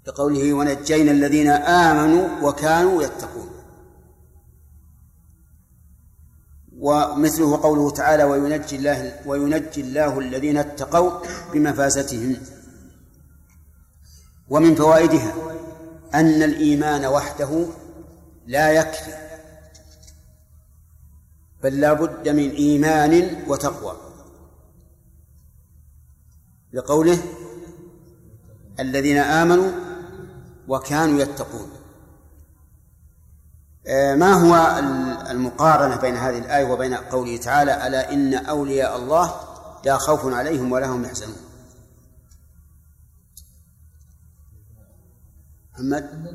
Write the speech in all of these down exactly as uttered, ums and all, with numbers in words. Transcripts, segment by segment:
بقوله ونجينا الذين آمنوا وكانوا يتقون. ومثله قوله تعالى وينجي الله, وينجي الله الذين اتقوا بمفازتهم. ومن فوائدها أن الإيمان وحده لا يكفي، بل لا بد من إيمان وتقوى، لقوله الذين آمنوا وكانوا يتقون. ما هو المقارنة بين هذه الآية وبين قوله تعالى ألا إن أولياء الله لا خوف عليهم ولا هم يحزنون؟ محمد.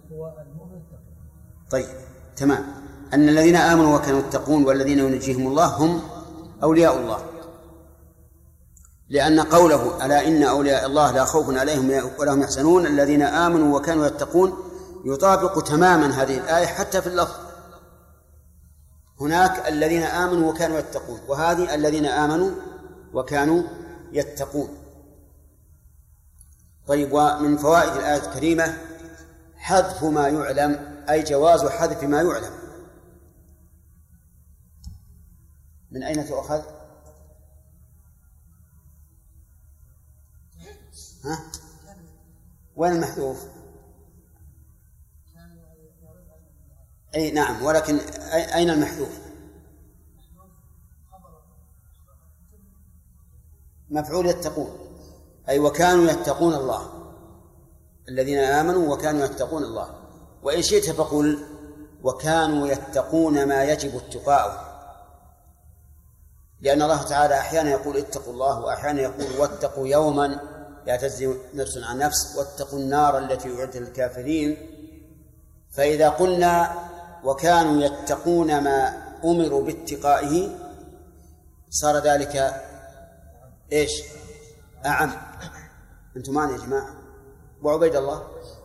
طيب تمام. أن الذين آمنوا وكانوا يتقون والذين ينجيهم الله هم أولياء الله، لأن قوله ألا إن أولياء الله لا خوف عليهم ولا هم يحزنون الذين آمنوا وكانوا يتقون يطابق تماما هذه الآية حتى في اللفظ. هناك الذين آمنوا وكانوا يتقون، وهذه الذين آمنوا وكانوا يتقون. طيب، ومن فوائد الآية الكريمة حذف ما يعلم، أي جواز حذف ما يعلم. من أين تؤخذ؟ ها؟ وين المحذوف؟ أي نعم، ولكن أين المحذوف؟ مفعول يتقون، أي وكانوا يتقون الله، الذين آمنوا وكانوا يتقون الله. وإن شئت فقل وكانوا يتقون ما يجب اتقاؤه، لأن الله تعالى أحيانا يقول اتقوا الله، وأحيانا يقول واتقوا يوما لا تجزي نفس عن نفس، واتقوا النار التي أعدت للكافرين. فإذا قلنا وكانوا يتقون ما أمروا باتقائه صار ذلك إيش؟ أعم. أنتم معنا يا جماعة؟ وعبيد الله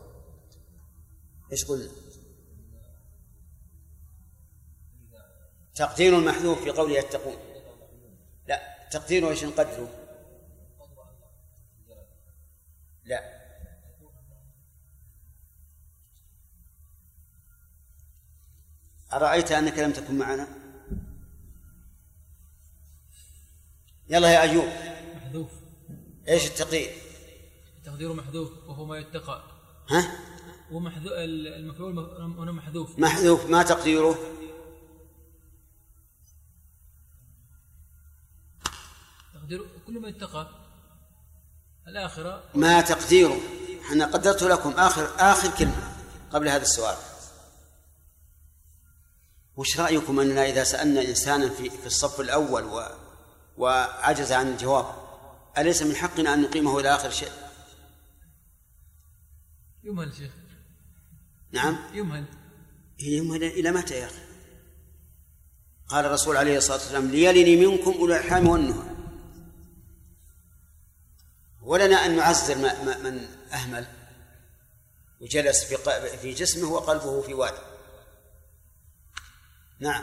إيش قلنا؟ تقدير المحذوف في قوله يتقون. لا، تقديره إيش نقدره؟ لا، أرأيت أنك لم تكن معنا؟ يلا يا أيوب. محذوف. إيش التقدير؟ تقديره محذوف وهو ما يتقى. ها؟ ومحذوف المفعول هنا محذوف. محذوف، ما تقديره؟ تقديره كل ما يتقى. الآخرة ما تقديره؟ أنا قدرت لكم آخر آخر كلمة قبل هذا السؤال. وش رأيكم أننا إذا سألنا إنسانا في في الصف الأول و وعجز عن الجواب أليس من حقنا أن نقيمه إلى آخر شيء؟ يمهل شيخ. نعم يمهل. يمهل إلى متى يا أخي؟ قال الرسول عليه الصلاة والسلام ليلني منكم أولو الأرحام والنهى. ولنا أن نعزر من أهمل وجلس في جسمه وقلبه في وادي. نعم.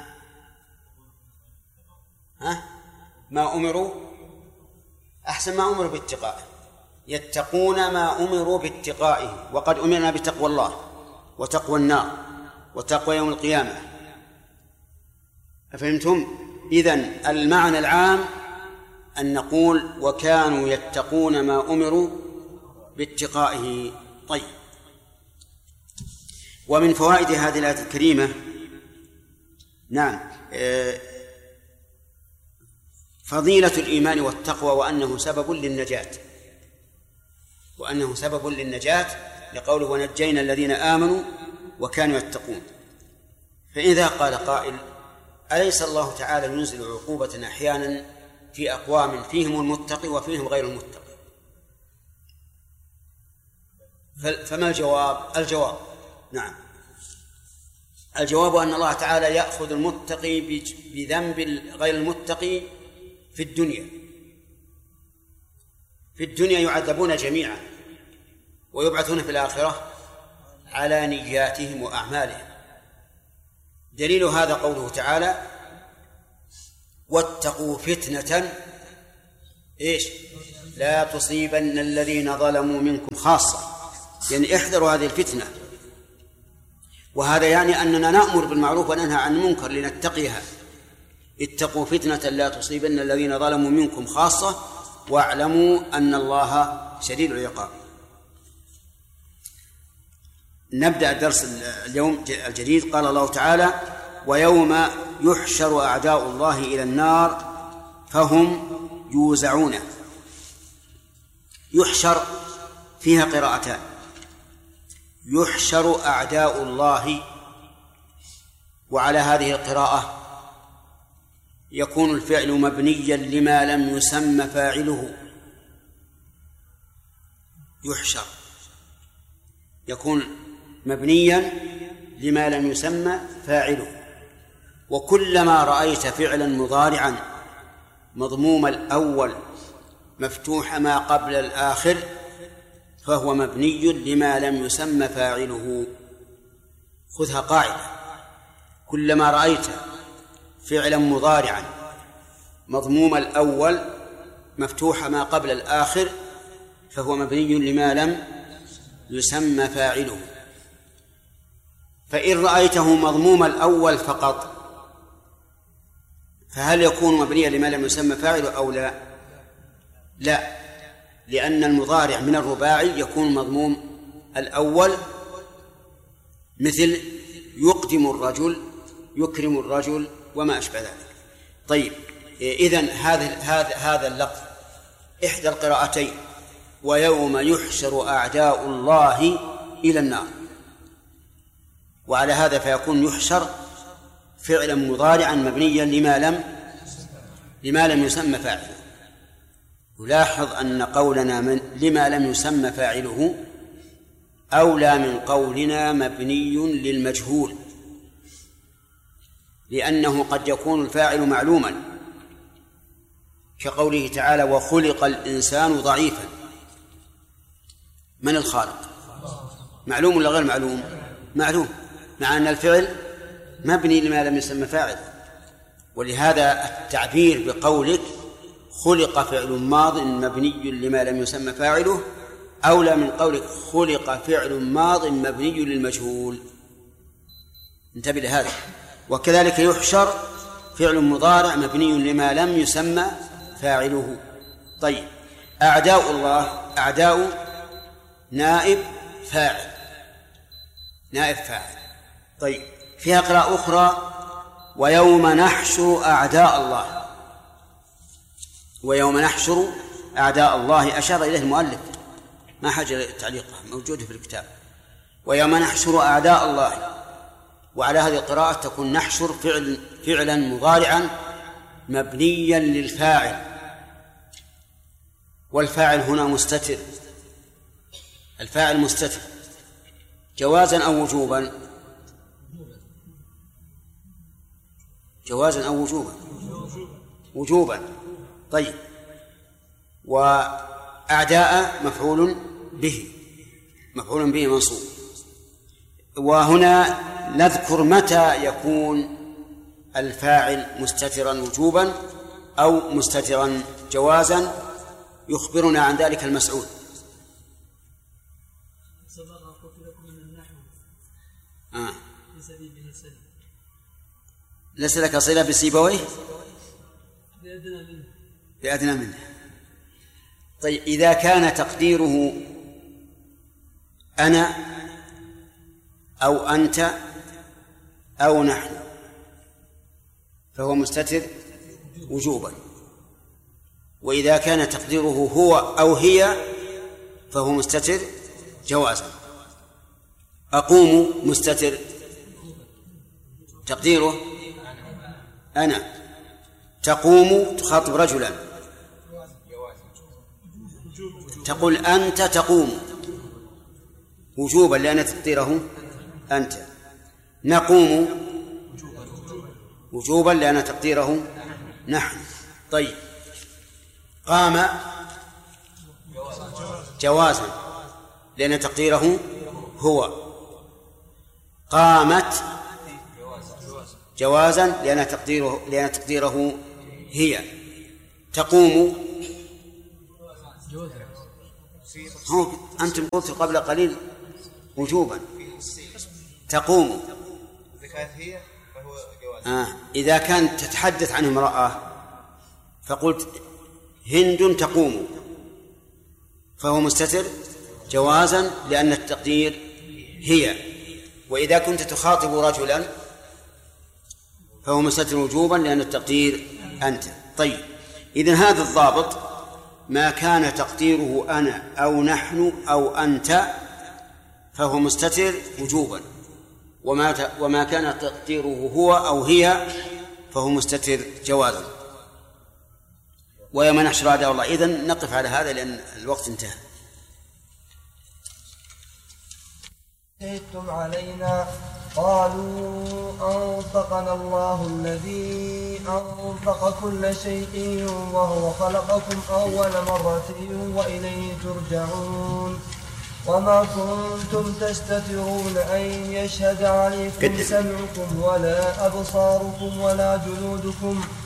ها؟ ما أمروا أحسن ما أمروا باتقائه، يتقون ما أمروا باتقائه، وقد أمرنا بتقوى الله وتقوى النار وتقوى يوم القيامة. أفهمتم؟ إذن المعنى العام أن نقول وكانوا يتقون ما أمروا باتقائه. طيب، ومن فوائد هذه الآية الكريمة نعم فضيلة الإيمان والتقوى، وأنه سبب للنجاة، وأنه سبب للنجاة لقوله ونجينا الذين آمنوا وكانوا يتقون. فإذا قال قائل أليس الله تعالى ينزل عقوبة أحيانا في أقوام فيهم المتقي وفيهم غير المتقي؟ فما الجواب؟ الجواب نعم، الجواب أن الله تعالى يأخذ المتقي بذنب غير المتقي في الدنيا. في الدنيا يعذبون جميعا ويبعثون في الآخرة على نياتهم وأعمالهم. دليل هذا قوله تعالى واتقوا فتنة إيش لا تصيبن الذين ظلموا منكم خاصة يعني احذروا هذه الفتنة. وهذا يعني أننا نأمر بالمعروف وننهى عن المنكر لنتقيها. اتقوا فتنة لا تصيبن الذين ظلموا منكم خاصة واعلموا أن الله شديد العقاب. نبدأ الدرس اليوم الجديد. قال الله تعالى: ويوم يحشر أعداء الله إلى النار فهم يوزعون. يحشر فيها قراءتان: يحشر أعداء الله، وعلى هذه القراءة يكون الفعل مبنيا لما لم يسمى فاعله. يحشر يكون مبنيا لما لم يسمى فاعله. وكلما رأيت فعلا مضارعا مضموم الأول مفتوح ما قبل الآخر فهو مبني لما لم يسمى فاعله. خذها قاعدة: كلما رأيت فعلا مضارعا مضموم الأول مفتوح ما قبل الآخر فهو مبني لما لم يسمى فاعله. فإن رأيته مضموم الأول فقط فهل يكون مبنيا لما لم يسمى فاعله أو لا؟ لا، لأن المضارع من الرباعي يكون مضموم الأول، مثل يقدم الرجل، يكرم الرجل، وما أشبه ذلك. طيب، إذن هذا هذا هذا اللفظ إحدى القراءتين: ويوم يحشر أعداء الله إلى النار. وعلى هذا فيكون يحشر فعلا مضارعا مبنيا لما لم لما لم يسمى فاعله. يلاحظ أن قولنا من لما لم يسمى فاعله أولى من قولنا مبني للمجهول، لأنه قد يكون الفاعل معلوما، كقوله تعالى: وخلق الإنسان ضعيفا. من الخالق؟ معلوم ولا غير معلوم؟ معلوم، مع أن الفعل مبني لما لم يسمى فاعل. ولهذا التعبير بقولك خلق فعل ماض مبني لما لم يسمى فاعله أولى من قولك خلق فعل ماض مبني للمجهول. انتبه لهذا. وكذلك يحشر فعل مضارع مبني لما لم يسمى فاعله. طيب، أعداء الله، أعداء نائب فاعل، نائب فاعل. طيب، فيها قراءة أخرى: ويوم نحشر أعداء الله. ويوم نحشر أعداء الله أشار إليه المؤلف، ما حاجة للتعليق، موجودة في الكتاب. ويوم نحشر أعداء الله. وعلى هذه القراءة تكون نحشر فعل فعلا مضارعا مبنيا للفاعل، والفاعل هنا مستتر. الفاعل مستتر جوازا أو وجوبا؟ جوازا أو وجوبا؟ وجوبا. طيب، وأعداء مفعول به، مفعول به منصوب. وهنا نذكر متى يكون الفاعل مستترا وجوبا أو مستترا جوازا، يخبرنا عن ذلك المسعود. آه. ليس لك صلة بسيبويه؟ بأدنى منه. طيب، إذا كان تقديره أنا أو أنت أو نحن فهو مستتر وجوبا. وإذا كان تقديره هو أو هي فهو مستتر جوازا. أقوم مستتر تقديره أنا. تقوم تخاطب رجلا، تقول أنت تقوم وجوبا لأن تقديره أنت. نقوم وجوبا لأن تقديره نحن. طيب، قام جوازا لأن تقديره هو. قامت جوازا لأن تقديره لأن تقديره هي. تقوم، أنتم قلتوا قبل قليل وجوبا تقوم. إذا كانت هي فهو جواز. آه. إذا كانت تتحدث عن امرأة فقلت هند تقوم فهو مستتر جوازا لأن التقدير هي. وإذا كنت تخاطب رجلا فهو مستتر وجوبا لأن التقدير أنت. طيب، إذن هذا الضابط ما كان تقديره أنا أو نحن أو أنت فهو مستتر وجوبا، وما وما كان تقديره هو أو هي فهو مستتر جوازا. ويوم نحشر أعداء الله. إذن نقف على هذا لأن الوقت انتهى. شهدتم علينا قالوا أنطقنا الله الذي أنطق كل شيء وهو خلقكم أول مرة وإليه ترجعون وما كنتم تستترون أن يشهد عليكم سمعكم ولا أبصاركم ولا جلودكم